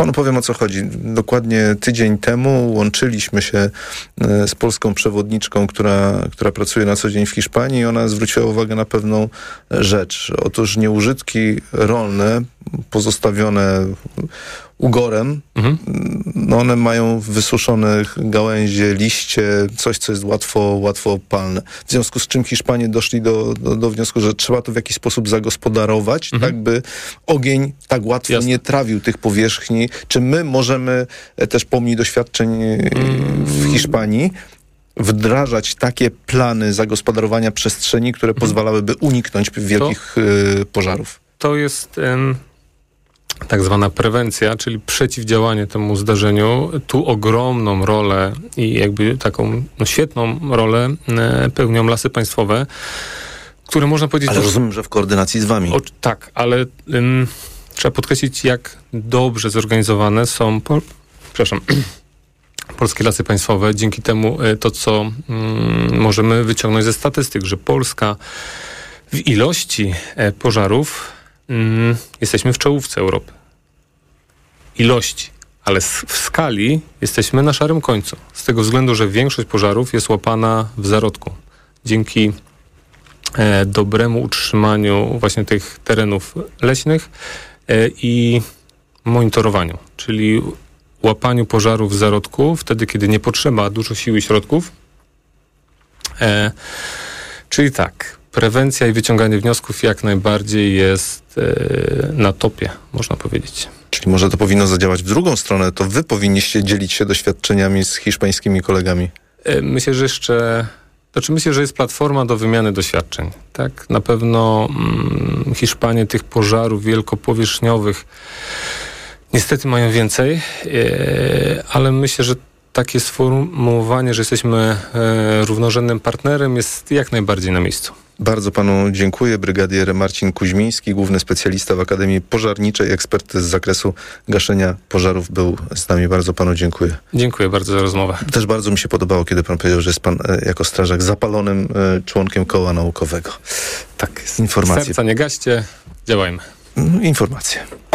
panu powiem, o co chodzi. Dokładnie tydzień temu łączyliśmy się z polską przewodniczką, która pracuje na co dzień w Hiszpanii i ona zwróciła uwagę na pewną rzecz. Otóż nieużytki rolne pozostawione ugorem, one mają wysuszone gałęzie, liście, coś, co jest łatwo palne. W związku z czym Hiszpanie doszli do wniosku, że trzeba to w jakiś sposób zagospodarować, tak by ogień tak łatwo nie trawił tych powierzchni. Czy my możemy też pomimo doświadczeń w Hiszpanii wdrażać takie plany zagospodarowania przestrzeni, które pozwalałyby uniknąć wielkich pożarów? To jest tak zwana prewencja, czyli przeciwdziałanie temu zdarzeniu. Tu ogromną rolę i jakby taką świetną rolę pełnią Lasy Państwowe, które można powiedzieć... Ale rozumiem, że w koordynacji z wami. Tak, ale trzeba podkreślić, jak dobrze zorganizowane są Polskie Lasy Państwowe. Dzięki temu to, co możemy wyciągnąć ze statystyk, że Polska w ilości pożarów jesteśmy w czołówce Europy. Ilości, ale w skali jesteśmy na szarym końcu. Z tego względu, że większość pożarów jest łapana w zarodku. Dzięki dobremu utrzymaniu właśnie tych terenów leśnych i monitorowaniu, czyli łapaniu pożarów w zarodku, wtedy, kiedy nie potrzeba dużo sił i środków. Czyli tak, prewencja i wyciąganie wniosków jak najbardziej jest na topie, można powiedzieć. Czyli może to powinno zadziałać w drugą stronę, to wy powinniście dzielić się doświadczeniami z hiszpańskimi kolegami. Myślę, że jest platforma do wymiany doświadczeń. Tak? Na pewno Hiszpanie tych pożarów wielkopowierzchniowych niestety mają więcej, ale myślę, że takie sformułowanie, że jesteśmy równorzędnym partnerem, jest jak najbardziej na miejscu. Bardzo panu dziękuję. Brygadier Marcin Kuźmiński, główny specjalista w Akademii Pożarniczej, ekspert z zakresu gaszenia pożarów, był z nami. Bardzo panu dziękuję. Dziękuję bardzo za rozmowę. Też bardzo mi się podobało, kiedy pan powiedział, że jest pan jako strażak zapalonym członkiem koła naukowego. Tak, informacje. Serca nie gaście, działajmy. Informacje.